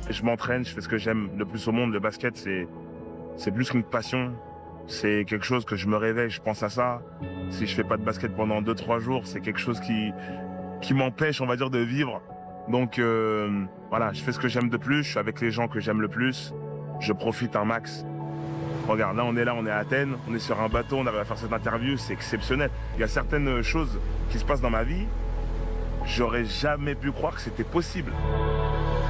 je m'entraîne, je fais ce que j'aime le plus au monde. Le basket, c'est plus qu'une passion. C'est quelque chose que je me réveille, je pense à ça. Si je fais pas de basket pendant 2-3 jours, c'est quelque chose qui m'empêche, on va dire, de vivre. Donc voilà, je fais ce que j'aime de plus, je suis avec les gens que j'aime le plus, je profite un max. Regarde, là, on est à Athènes, on est sur un bateau, on arrive à faire cette interview, c'est exceptionnel. Il y a certaines choses qui se passent dans ma vie, j'aurais jamais pu croire que c'était possible.